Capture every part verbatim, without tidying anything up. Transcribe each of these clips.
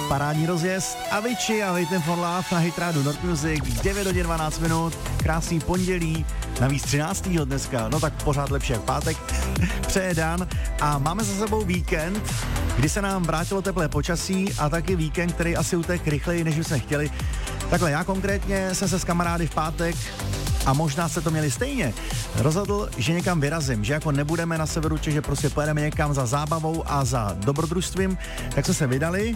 parádní rozjezd Avicii a Waiting for Love na Hitrádu North Music, devět hodin dvanáct minut, krásný pondělí, navíc třináctého dneska, no tak pořád lepší jak pátek, přeje Dan a máme za sebou víkend, kdy se nám vrátilo teplé počasí a taky víkend, který asi utek rychleji, než jsme chtěli. Takhle, já konkrétně jsem se s kamarády v pátek a možná se to měli stejně. Rozhodl, že někam vyrazím, že jako nebudeme na severu Čech, že prostě pojedeme někam za zábavou a za dobrodružstvím, tak jsme se vydali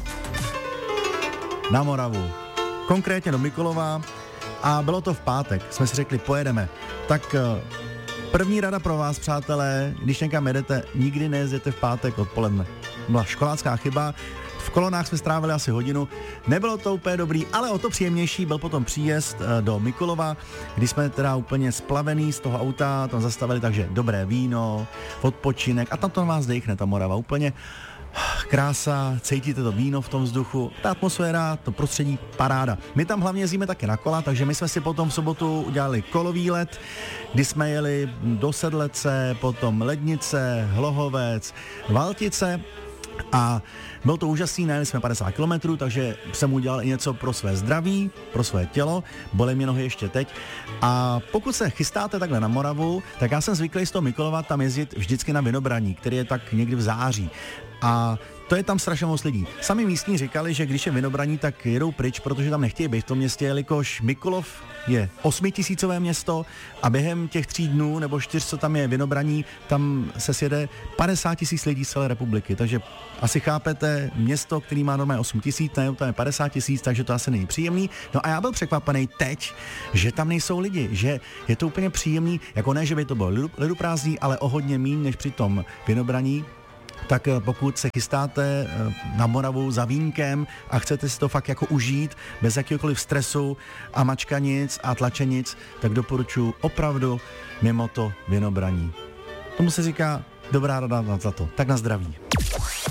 na Moravu. Konkrétně do Mikulova a bylo to v pátek. Jsme si řekli, pojedeme. Tak první rada pro vás, přátelé, když někam jedete, nikdy nejezděte v pátek odpoledne. Byla školácká chyba. V kolonách jsme strávili asi hodinu, nebylo to úplně dobrý, ale o to příjemnější byl potom příjezd do Mikulova, kdy jsme teda úplně splavený z toho auta, tam zastavili, takže dobré víno, odpočinek a tam to vás dejchne ta Morava, úplně krása, cítíte to víno v tom vzduchu, ta atmosféra, to prostředí, paráda. My tam hlavně jezdíme taky na kola, takže my jsme si potom v sobotu udělali kolový let, kdy jsme jeli do Sedlece, potom Lednice, Hlohovec, Valtice. A bylo to úžasný, najeli jsme padesát kilometrů, takže jsem udělal i něco pro své zdraví, pro své tělo, bolí mě nohy ještě teď. A pokud se chystáte takhle na Moravu, tak já jsem zvyklý z toho Mikulova tam jezdit vždycky na Vinobraní, který je tak někdy v září. A to je tam strašně moc lidí. Sami místní říkali, že když je Vinobraní, tak jedou pryč, protože tam nechtějí být v tom městě, jelikož Mikulov je osmitisícové město a během těch tří dnů nebo čtyř, co tam je Vinobraní, tam se sjede padesát tisíc lidí z celé republiky, takže asi chápete, město, který má normálně osm tisíc, ne, tam je padesát tisíc, takže to asi není příjemný. No a já byl překvapený teď, že tam nejsou lidi, že je to úplně příjemný, jako ne, že by to bylo liduprázdný, ale o hodně míň než při tom Vinobraní. Tak pokud se chystáte na Moravu za vínkem a chcete si to fakt jako užít bez jakýkoliv stresu a mačkanic a tlačenic, tak doporučuji opravdu mimo to Vinobraní. Tomu se říká dobrá rada za to. Tak na zdraví.